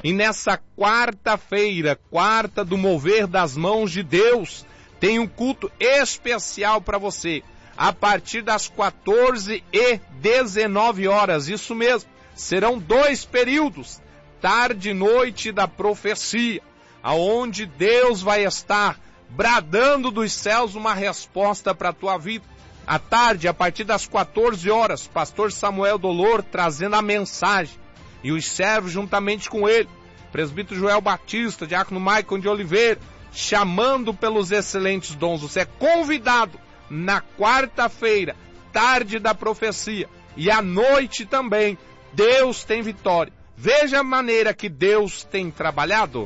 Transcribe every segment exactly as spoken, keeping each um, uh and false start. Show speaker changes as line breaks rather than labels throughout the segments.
E nessa quarta-feira, quarta do mover das mãos de Deus, tem um culto especial para você. A partir das quatorze e dezenove horas, isso mesmo, serão dois períodos, tarde e noite da profecia, aonde Deus vai estar bradando dos céus uma resposta para a tua vida. À tarde, a partir das quatorze horas, pastor Samuel Dolor trazendo a mensagem, e os servos juntamente com ele, presbítero Joel Batista, diácono Maicon de Oliveira, chamando pelos excelentes dons. Você é convidado na quarta-feira, tarde da profecia, e à noite também. Deus tem vitória. Veja a maneira que Deus tem trabalhado.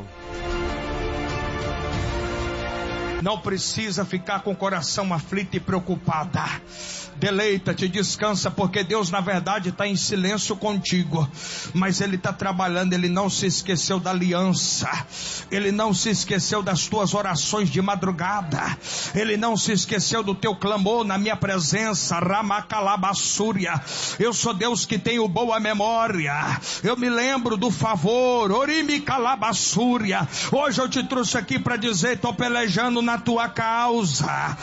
Não precisa ficar com o coração aflito e preocupada. Deleita-te, descansa, porque Deus na verdade está em silêncio contigo, mas Ele está trabalhando. Ele não se esqueceu da aliança, Ele não se esqueceu das tuas orações de madrugada, Ele não se esqueceu do teu clamor na minha presença. Ramacalabassúria. Eu sou Deus que tenho boa memória, eu me lembro do favor. Orimicalabassúria. Hoje eu te trouxe aqui para dizer: estou pelejando na tua causa.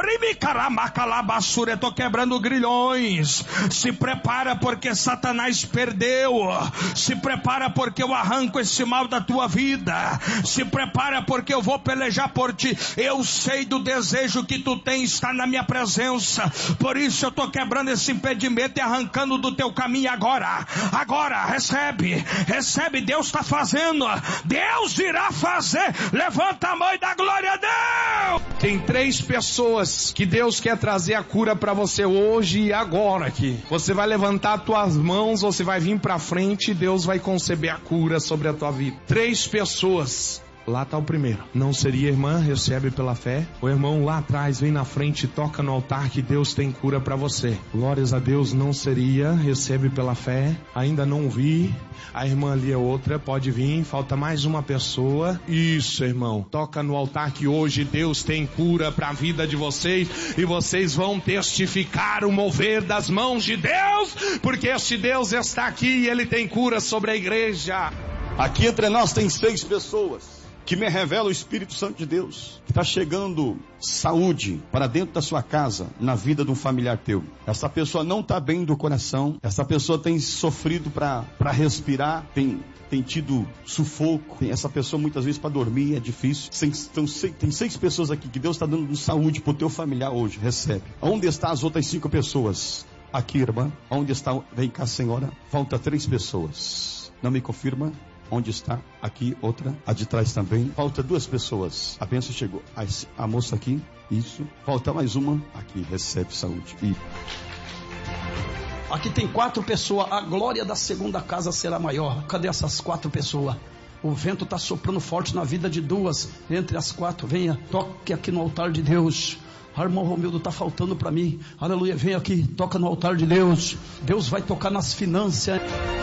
Orimicalabassúria. Estou quebrando grilhões. Se prepara, porque Satanás perdeu. Se prepara, porque eu arranco esse mal da tua vida. Se prepara, porque eu vou pelejar por ti. Eu sei do desejo que tu tens, está na minha presença. Por isso eu estou quebrando esse impedimento e arrancando do teu caminho agora. Agora, recebe. Recebe, Deus está fazendo. Deus irá fazer. Levanta a mão e dá glória a Deus.
Tem três pessoas que Deus quer trazer a cura para você hoje e agora aqui. Você vai levantar as tuas mãos, você vai vir para frente e Deus vai conceber a cura sobre a tua vida. Três pessoas. Lá está o primeiro. Não seria, irmã? Recebe pela fé. O irmão lá atrás vem na frente e toca no altar que Deus tem cura para você. Glórias a Deus. Não seria? Recebe pela fé. Ainda não vi. A irmã ali é outra. Pode vir. Falta mais uma pessoa. Isso, irmão. Toca no altar que hoje Deus tem cura para a vida de vocês. E vocês vão testificar o mover das mãos de Deus. Porque este Deus está aqui e Ele tem cura sobre a igreja.
Aqui entre nós tem seis pessoas que me revela o Espírito Santo de Deus, que está chegando saúde para dentro da sua casa, na vida de um familiar teu. Essa pessoa não está bem do coração, essa pessoa tem sofrido para respirar, tem, tem tido sufoco, tem, essa pessoa muitas vezes para dormir é difícil. Tem, tem, tem seis pessoas aqui que Deus está dando saúde para o teu familiar hoje, recebe. Onde estão as outras cinco pessoas? Aqui, irmã. Onde está? Vem cá, senhora. Falta três pessoas. Não me confirma? Onde está? Aqui, outra. A de trás também. Falta duas pessoas. A bênção chegou. A, a moça aqui. Isso. Falta mais uma. Aqui, recebe saúde. E...
aqui tem quatro pessoas. A glória da segunda casa será maior. Cadê essas quatro pessoas? O vento está soprando forte na vida de duas. Entre as quatro, venha. Toque aqui no altar de Deus. Ah, irmão Romildo, está faltando para mim. Aleluia, vem aqui. Toca no altar de Deus. Deus vai tocar nas finanças.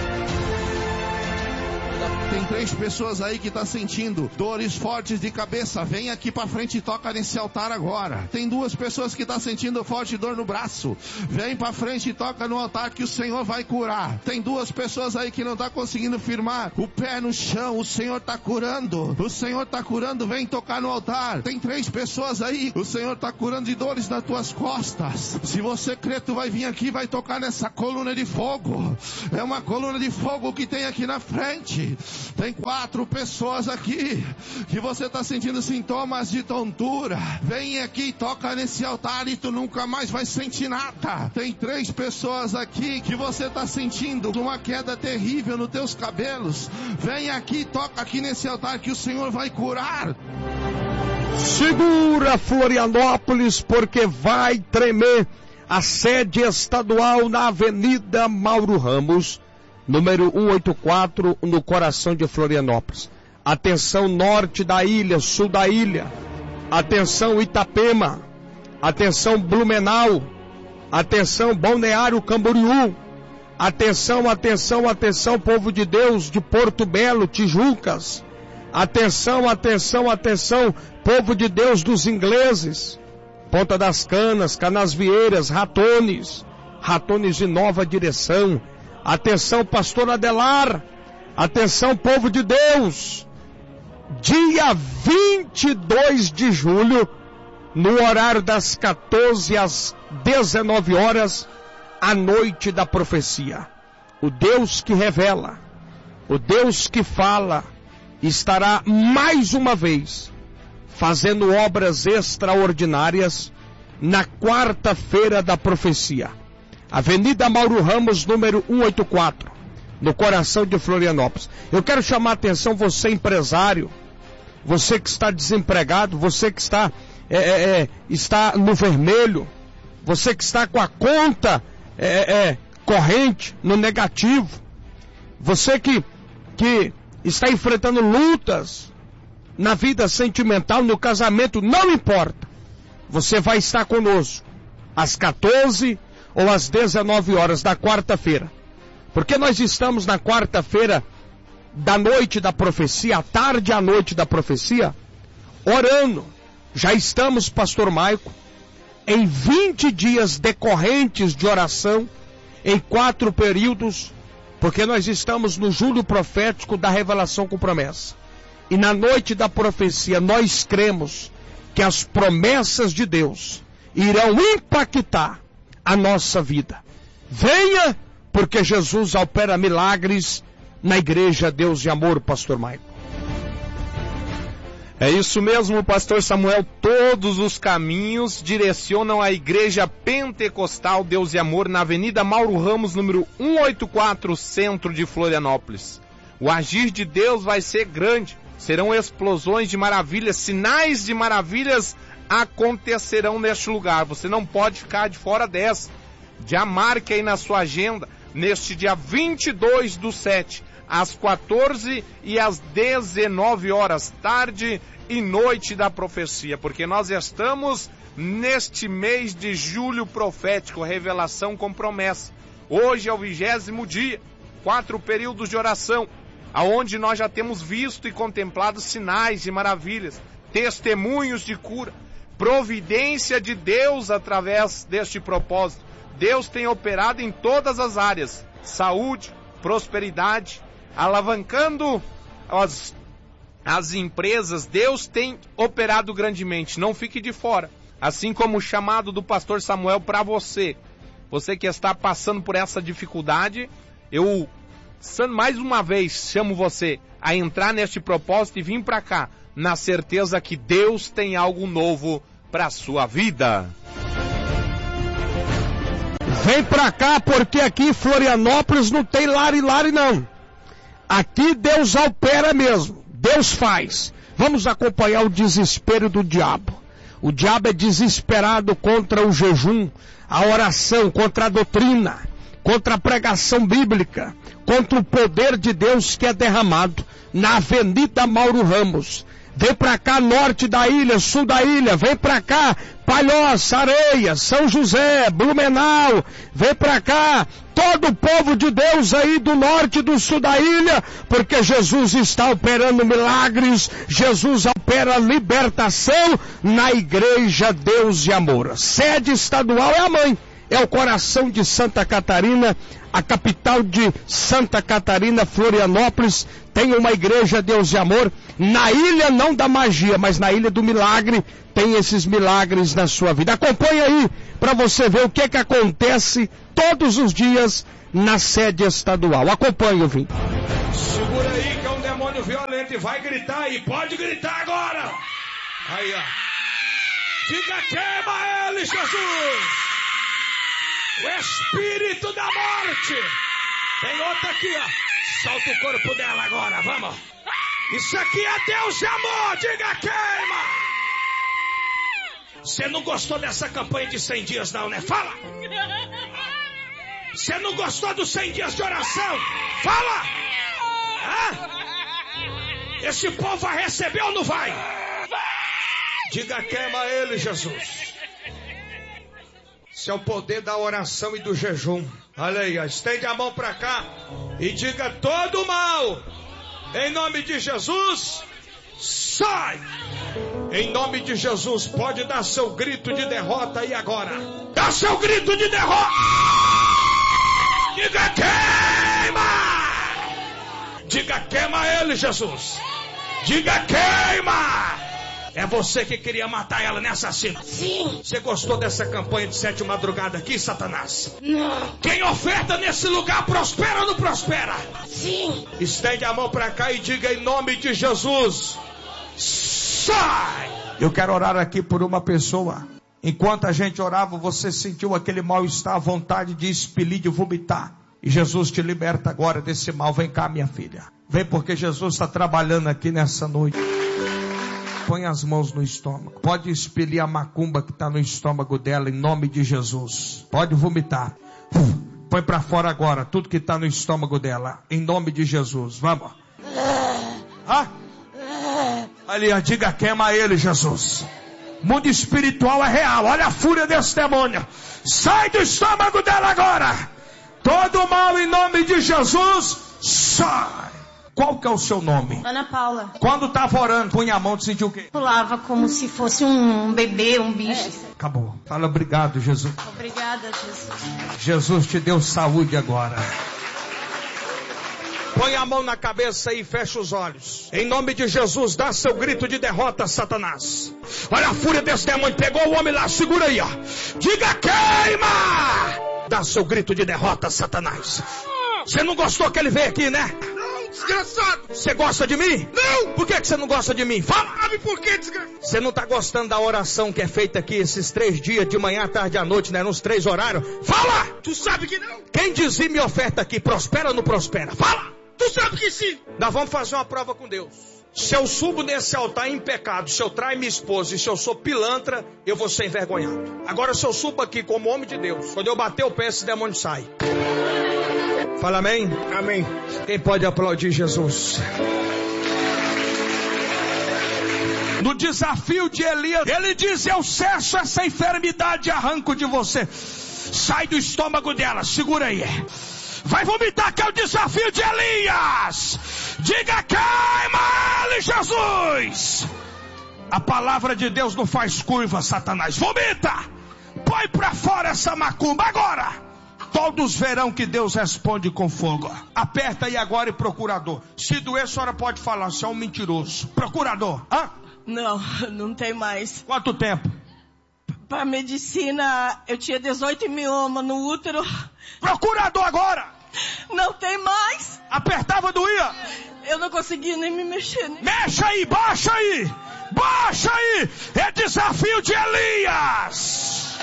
Tem três pessoas aí que estão tá sentindo dores fortes de cabeça. Vem aqui pra frente e toca nesse altar agora. Tem duas pessoas que estão tá sentindo forte dor no braço. Vem pra frente e toca no altar que o Senhor vai curar. Tem duas pessoas aí que não tá conseguindo firmar o pé no chão. O Senhor tá curando. O Senhor tá curando. Vem tocar no altar. Tem três pessoas aí. O Senhor tá curando de dores nas tuas costas. Se você crê, tu vai vir aqui e vai tocar nessa coluna de fogo. É uma coluna de fogo que tem aqui na frente. Tem quatro pessoas aqui que você está sentindo sintomas de tontura. Vem aqui e toca nesse altar e tu nunca mais vai sentir nada. Tem três pessoas aqui que você está sentindo uma queda terrível nos teus cabelos. Vem aqui e toca aqui nesse altar que o Senhor vai curar.
Segura, Florianópolis, porque vai tremer a sede estadual na Avenida Mauro Ramos, número cento e oitenta e quatro, no coração de Florianópolis. Atenção norte da ilha, sul da ilha. Atenção Itapema. Atenção Blumenau. Atenção Balneário Camboriú. Atenção, atenção, atenção, povo de Deus de Porto Belo, Tijucas. Atenção, atenção, atenção, povo de Deus dos ingleses. Ponta das Canas, Canasvieiras, Ratones. Ratones de Nova Direção. Atenção, pastor Adelar. Atenção, povo de Deus, dia vinte e dois de julho, no horário das quatorze às dezenove horas, a noite da profecia. O Deus que revela, o Deus que fala, estará mais uma vez fazendo obras extraordinárias na quarta-feira da profecia. Avenida Mauro Ramos, número cento e oitenta e quatro, no coração de Florianópolis. Eu quero chamar a atenção, você empresário, você que está desempregado, você que está, é, é, está no vermelho, você que está com a conta é, é, corrente no negativo, você que, que está enfrentando lutas na vida sentimental, no casamento, não importa. Você vai estar conosco às quatorze ou às dezenove horas da quarta-feira. Porque nós estamos na quarta-feira da noite da profecia, à tarde à noite da profecia, orando. Já estamos, pastor Maico, em vinte dias decorrentes de oração, em quatro períodos, porque nós estamos no julho profético da revelação com promessa. E na noite da profecia nós cremos que as promessas de Deus irão impactar a nossa vida. Venha, porque Jesus opera milagres na igreja Deus de Amor, pastor Maico.
É isso mesmo, pastor Samuel. Todos os caminhos direcionam à igreja pentecostal Deus e Amor, na Avenida Mauro Ramos, número cento e oitenta e quatro, centro de Florianópolis. O agir de Deus vai ser grande. Serão explosões de maravilhas, sinais de maravilhas acontecerão neste lugar. Você não pode ficar de fora dessa. Já marque aí na sua agenda, neste dia vinte e dois do sete, às quatorze e às dezenove horas, tarde e noite da profecia, porque nós estamos neste mês de julho profético, revelação com promessa. Hoje é o vigésimo dia, quatro períodos de oração, aonde nós já temos visto e contemplado sinais e maravilhas, testemunhos de cura, providência de Deus através deste propósito. Deus tem operado em todas as áreas, saúde, prosperidade, alavancando as, as empresas. Deus tem operado grandemente, não fique de fora. Assim como o chamado do pastor Samuel para você, você que está passando por essa dificuldade, eu mais uma vez chamo você a entrar neste propósito e vir para cá, na certeza que Deus tem algo novo para a sua vida.
Vem para cá, porque aqui em Florianópolis não tem lari-lari não. Aqui Deus opera mesmo, Deus faz. Vamos acompanhar o desespero do diabo. O diabo é desesperado contra o jejum, a oração, contra a doutrina, contra a pregação bíblica, contra o poder de Deus que é derramado na Avenida Mauro Ramos. Vem pra cá, norte da ilha, sul da ilha, vem pra cá, Palhoça, Areia, São José, Blumenau, vem pra cá, todo o povo de Deus aí do norte e do sul da ilha, porque Jesus está operando milagres, Jesus opera libertação na igreja Deus e Amor. Sede estadual é a mãe, é o coração de Santa Catarina, a capital de Santa Catarina, Florianópolis, tem uma igreja Deus e Amor. Na ilha não da magia, mas na ilha do milagre, tem esses milagres na sua vida. Acompanhe aí, para você ver o que que acontece todos os dias na sede estadual. Acompanhe, ouvinte.
Segura aí que é um demônio violento e vai gritar aí, pode gritar agora. Aí, ó. Diga, queima ele, Jesus. O espírito da morte. Tem outra aqui, ó. Solta o corpo dela agora, vamos. Isso aqui é Deus de Amor, diga queima. Você não gostou dessa campanha de cem dias não, né? Fala. Você não gostou dos cem dias de oração? Fala. Hã? Esse povo vai receber ou não vai? Diga queima ele, Jesus. Esse é o poder da oração e do jejum. Olha aí, ó, estende a mão para cá e diga todo mal, em nome de Jesus, sai! Em nome de Jesus, pode dar seu grito de derrota aí agora. Dá seu grito de derrota! Diga queima! Diga: queima ele, Jesus. Diga: queima. É você que queria matar ela, né, assassino?
Sim.
Você gostou dessa campanha de sete madrugada aqui, Satanás?
Não.
Quem oferta nesse lugar prospera ou não prospera?
Sim.
Estende a mão pra cá e diga: em nome de Jesus, sai! Eu quero orar aqui por uma pessoa. Enquanto a gente orava, você sentiu aquele mal-estar, a vontade de expelir, de vomitar. E Jesus te liberta agora desse mal. Vem cá, minha filha. Vem, porque Jesus está trabalhando aqui nessa noite. Põe as mãos no estômago. Pode expelir a macumba que está no estômago dela, em nome de Jesus. Pode vomitar. Põe para fora agora tudo que está no estômago dela, em nome de Jesus. Vamos. Ah? Ali, diga: queima ele, Jesus. Mundo espiritual é real. Olha a fúria desse demônio. Sai do estômago dela agora. Todo mal em nome de Jesus, sai. Qual que é o seu nome?
Ana Paula.
Quando estava orando, punha a mão, tu sentiu o quê?
Pulava como se fosse um bebê, um bicho. É.
Acabou. Fala: obrigado, Jesus.
Obrigada, Jesus.
Jesus te deu saúde agora. Põe a mão na cabeça e fecha os olhos. Em nome de Jesus, dá seu grito de derrota, Satanás. Olha a fúria desse demônio. Pegou o homem lá, segura aí, ó. Diga: queima! Dá seu grito de derrota, Satanás. Você não gostou que ele veio aqui, né?
Não, desgraçado.
Você gosta de mim?
Não.
Por que que você não gosta de mim? Fala.
Sabe por que, desgraçado?
Você não tá gostando da oração que é feita aqui esses três dias, de manhã, tarde e à noite, né? Nos três horários. Fala!
Tu sabe que não.
Quem dizime e oferta aqui, prospera ou não prospera? Fala!
Tu sabe que sim.
Nós vamos fazer uma prova com Deus. Se eu subo nesse altar em pecado, se eu traio minha esposa e se eu sou pilantra, eu vou ser envergonhado. Agora, se eu subo aqui como homem de Deus, quando eu bater o pé, esse demônio sai. Fala amém?
Amém.
Quem pode aplaudir Jesus? No desafio de Elias, ele diz: eu cesso essa enfermidade e arranco de você. Sai do estômago dela, segura aí. Vai vomitar, que é o desafio de Elias. Diga: queima ele, Jesus. A palavra de Deus não faz curva, Satanás. Vomita. Põe pra fora essa macumba agora. Todos verão que Deus responde com fogo. Aperta aí agora e procurador. Se doer, a senhora pode falar: você é um mentiroso. Procurador, hã?
Não, não tem mais.
Quanto tempo?
Para medicina, eu tinha dezoito mioma no útero.
Procurador agora!
Não tem mais.
Apertava, doía?
Eu não conseguia nem me mexer. Nem...
Mexa aí, baixa aí! Baixa aí! É desafio de Elias!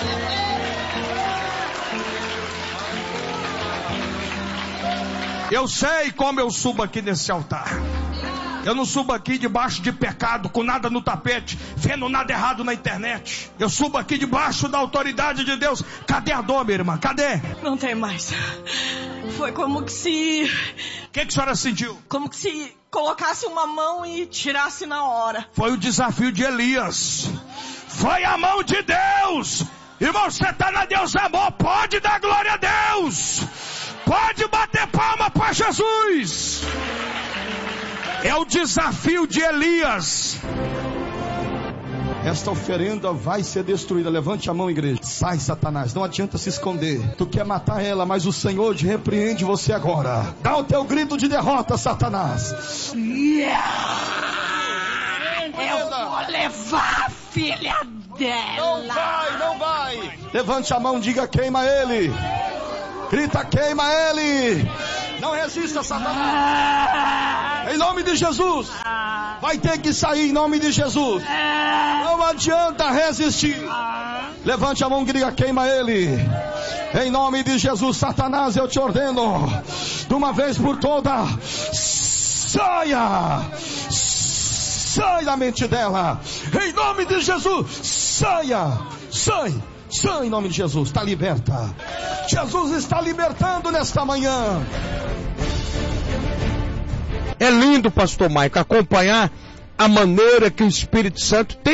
Eu sei como eu subo aqui nesse altar. Eu não subo aqui debaixo de pecado, com nada no tapete, vendo nada errado na internet. Eu subo aqui debaixo da autoridade de Deus. Cadê a dor, minha irmã? Cadê?
Não tem mais. Foi como que se...
O que que a senhora sentiu?
Como que se colocasse uma mão e tirasse na hora.
Foi o desafio de Elias. Foi a mão de Deus. Irmão, você está na Deus amor, pode dar glória a Deus. Pode bater palma para Jesus. É o desafio de Elias.
Esta oferenda vai ser destruída. Levante a mão, igreja. Sai, Satanás, não adianta se esconder. Tu quer matar ela, mas o Senhor te repreende você agora. Dá o teu grito de derrota, Satanás.
Yeah. Eu vou levar a filha dela.
Não vai, não vai. Levante a mão, diga: queima ele. Grita: queima ele. Não resista, Satanás. Em nome de Jesus. Vai ter que sair em nome de Jesus. Não adianta resistir. Levante a mão e diga: queima ele. Em nome de Jesus, Satanás, eu te ordeno, de uma vez por todas, saia. Sai da mente dela. Em nome de Jesus, saia. Sai. Sai em nome de Jesus. Está liberta. Jesus está libertando nesta manhã.
É lindo, pastor Maico, acompanhar a maneira que o Espírito Santo tem